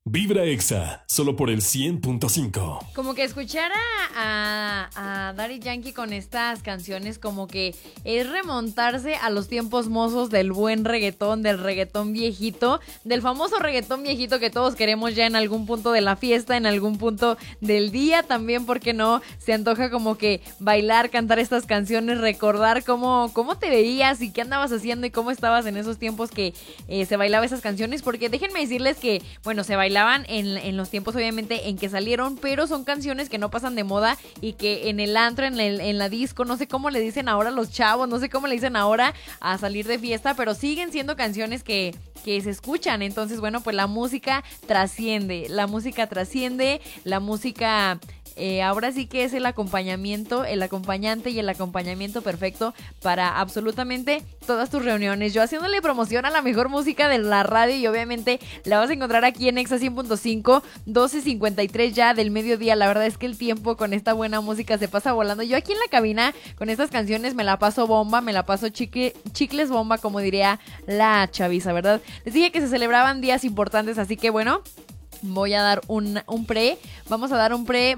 Vibra Exa, solo por el 100.5. Como que escuchar a Daddy Yankee con estas canciones como que es remontarse a los tiempos mozos del buen reggaetón, del reggaetón viejito, del famoso reggaetón viejito que todos queremos ya en algún punto de la fiesta, en algún punto del día también, porque no, se antoja como que bailar, cantar estas canciones, recordar cómo te veías y qué andabas haciendo y cómo estabas en esos tiempos que se bailaba esas canciones, porque déjenme decirles que, bueno, se bailaban en los tiempos obviamente en que salieron, pero son canciones que no pasan de moda y que en el antro, en la disco, no sé cómo le dicen ahora los chavos, no sé cómo le dicen ahora a salir de fiesta, pero siguen siendo canciones que se escuchan. Entonces, bueno, pues la música trasciende, la música ahora sí que es el acompañamiento, el acompañante y el acompañamiento perfecto para absolutamente todas tus reuniones. Yo haciéndole promoción a la mejor música de la radio y obviamente la vas a encontrar aquí en Exa 100.5, 12:53 ya del mediodía. La verdad es que el tiempo con esta buena música se pasa volando. Yo aquí en la cabina con estas canciones me la paso bomba, me la paso chicles bomba, como diría la chaviza, ¿verdad? Les dije que se celebraban días importantes, así que bueno, voy a dar un pre, vamos a dar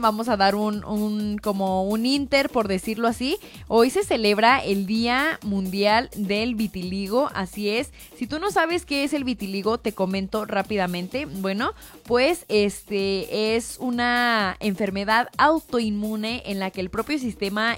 un como un inter, por decirlo así. Hoy se celebra el Día Mundial del Vitiligo, así es. Si tú no sabes qué es el vitiligo, te comento rápidamente. Bueno, pues es una enfermedad autoinmune en la que el propio sistema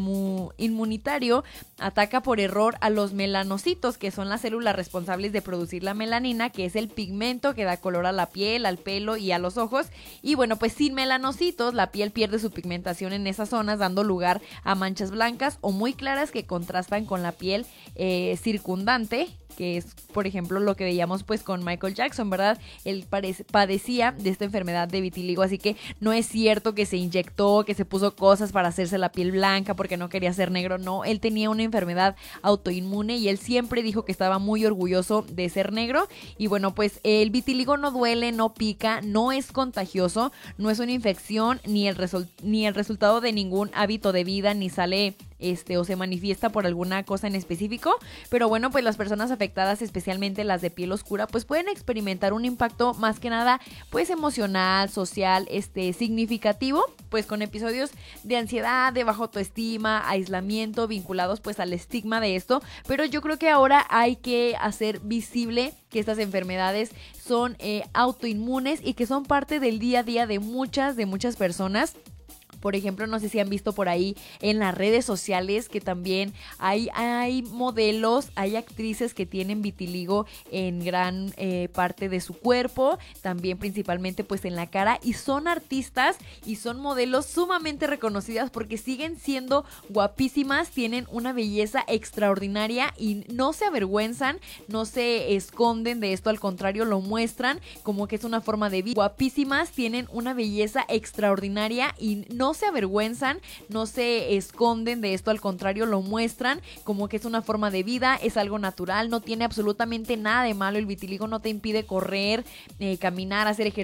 inmunitario ataca por error a los melanocitos, que son las células responsables de producir la melanina, que es el pigmento que da color a la piel, al pelo y a los ojos. Y bueno, pues sin melanocitos la piel pierde su pigmentación en esas zonas, dando lugar a manchas blancas o muy claras que contrastan con la piel circundante, que es, por ejemplo, lo que veíamos pues con Michael Jackson, ¿verdad? Él padecía de esta enfermedad de vitiligo, así que no es cierto que se inyectó, que se puso cosas para hacerse la piel blanca porque no quería ser negro, no, él tenía una enfermedad autoinmune y él siempre dijo que estaba muy orgulloso de ser negro. Y bueno, pues el vitiligo no duele, no pica, no es contagioso, no es una infección ni el resultado de ningún hábito de vida, ni sale o se manifiesta por alguna cosa en específico, pero bueno, pues las personas afectadas, especialmente las de piel oscura, pues pueden experimentar un impacto más que nada pues emocional, social, significativo, pues con episodios de ansiedad, de baja autoestima, aislamiento, vinculados pues al estigma de esto. Pero yo creo que ahora hay que hacer visible que estas enfermedades son autoinmunes y que son parte del día a día de muchas personas. Por ejemplo, no sé si han visto por ahí en las redes sociales que también hay modelos, hay actrices que tienen vitiligo en gran parte de su cuerpo, también principalmente pues en la cara, y son artistas y son modelos sumamente reconocidas porque siguen siendo guapísimas, tienen una belleza extraordinaria y no se avergüenzan, no se esconden de esto, al contrario lo muestran como que es una forma de vida. Guapísimas, tienen una belleza extraordinaria y no se avergüenzan, no se esconden de esto, al contrario lo muestran como que es una forma de vida, es algo natural, no tiene absolutamente nada de malo. El vitiligo no te impide correr, caminar, hacer ejercicio,